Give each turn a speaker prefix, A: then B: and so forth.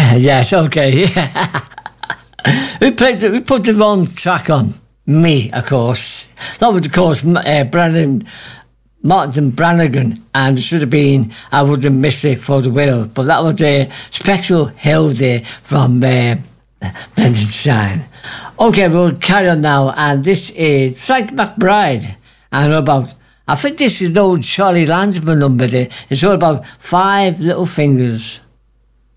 A: Yes, okay. We put the wrong track on. Me, of course. That was, of course, Martin Brannigan, and it should have been I Wouldn't Miss It for the World. But that was a Spectral Hill Day from Brendan Shine. Okay, we'll carry on now, and this is Frank McBride, and I think this is an old Charlie Landsman number there. It's all about 5 little fingers.